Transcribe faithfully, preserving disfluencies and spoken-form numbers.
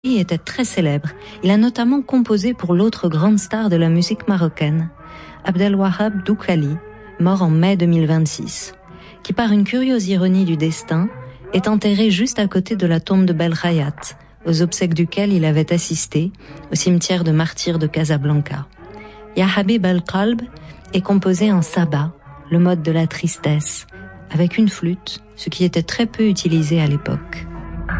Il était très célèbre. Il a notamment composé pour l'autre grande star de la musique marocaine, Abdelwahab Doukali, mort en mai deux mille vingt-six, qui par une curieuse ironie du destin est enterré juste à côté de la tombe de Belkhayat, aux obsèques duquel il avait assisté au cimetière de martyrs de Casablanca. Ya Habib al-Qalb est composé en sabah, le mode de la tristesse, avec une flûte, ce qui était très peu utilisé à l'époque.